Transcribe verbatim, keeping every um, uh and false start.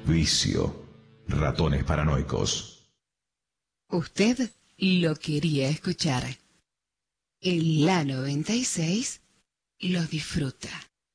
Vicio. Ratones paranoicos. Usted lo quería escuchar. En la noventa y seis lo disfruta.